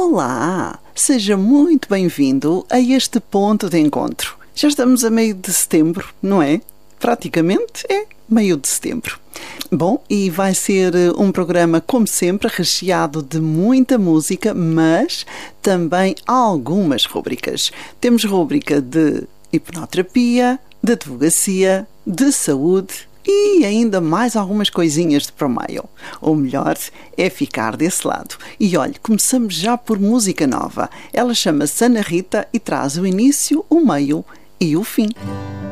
Olá, seja muito bem-vindo a este ponto de encontro. Já estamos a meio de setembro, não é? Praticamente é meio de setembro. Bom, e vai ser um programa, como sempre, recheado de muita música, mas também algumas rúbricas. Temos rúbrica de hipnoterapia, de advocacia, de saúde e ainda mais algumas coisinhas de promeio. O melhor é ficar desse lado. E olhe, começamos já por música nova. Ela chama-se Ana Rita e traz o início, o meio e o fim.